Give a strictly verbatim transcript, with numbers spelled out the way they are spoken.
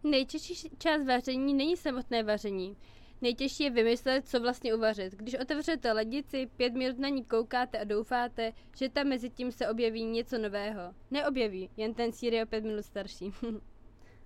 Nejtěžší část vaření není samotné vaření. Nejtěžší je vymyslet, co vlastně uvařit. Když otevřete lednici, pět minut na ní koukáte a doufáte, že tam mezi tím se objeví něco nového. Neobjeví, jen ten sýr je o pět minut starší.